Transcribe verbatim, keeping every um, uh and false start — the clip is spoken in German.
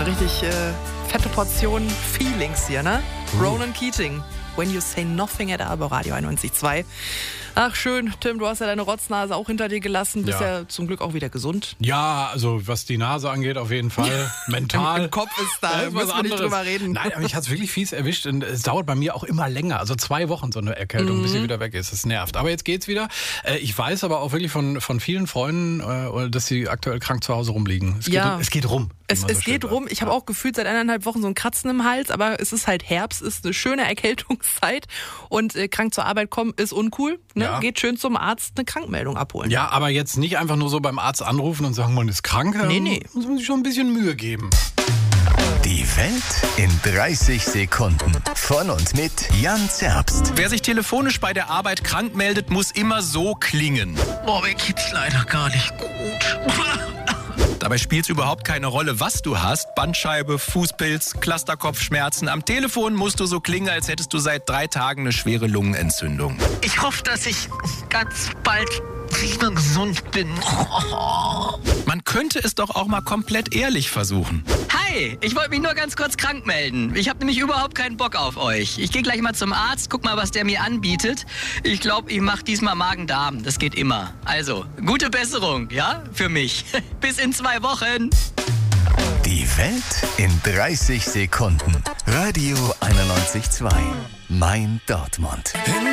richtig äh, fette Portion Feelings hier, ne? Uh. Ronan Keating, When You Say Nothing at Arboradio einundneunzig Komma zwei. Ach schön, Tim, du hast ja deine Rotznase auch hinter dir gelassen, bist ja, ja zum Glück auch wieder gesund. Ja, also was die Nase angeht, auf jeden Fall. Mental. Im, Im Kopf ist da, ja, müssen wir nicht drüber reden. Nein, aber mich hat es wirklich fies erwischt und es dauert bei mir auch immer länger. Also zwei Wochen so eine Erkältung, mhm. bis sie wieder weg ist. Das nervt. Aber jetzt geht's wieder. Ich weiß aber auch wirklich von, von vielen Freunden, dass sie aktuell krank zu Hause rumliegen. Es geht, ja. es geht rum. Es, es so geht rum. Ich habe ja. auch gefühlt seit eineinhalb Wochen so ein Kratzen im Hals, aber es ist halt Herbst, ist eine schöne Erkältungszeit und äh, krank zur Arbeit kommen ist uncool. Ne? Ja. Geht schön zum Arzt eine Krankmeldung abholen. Ja, aber jetzt nicht einfach nur so beim Arzt anrufen und sagen, man ist krank. Nee, nee. Muss man sich schon ein bisschen Mühe geben. Die Welt in dreißig Sekunden. Von und mit Jan Zerbst. Wer sich telefonisch bei der Arbeit krank meldet, muss immer so klingen. Boah, mir geht's leider gar nicht gut. Dabei spielt es überhaupt keine Rolle, was du hast. Bandscheibe, Fußpilz, Clusterkopfschmerzen. Am Telefon musst du so klingen, als hättest du seit drei Tagen eine schwere Lungenentzündung. Ich hoffe, dass ich ganz bald wieder gesund bin. Man könnte es doch auch mal komplett ehrlich versuchen. Hi, ich wollte mich nur ganz kurz krank melden. Ich habe nämlich überhaupt keinen Bock auf euch. Ich gehe gleich mal zum Arzt, guck mal, was der mir anbietet. Ich glaube, ich mache diesmal Magen-Darm. Das geht immer. Also, gute Besserung, ja, für mich. Bis in zwei Wochen. Die Welt in dreißig Sekunden. Radio einundneunzig Komma zwei. Mein Dortmund.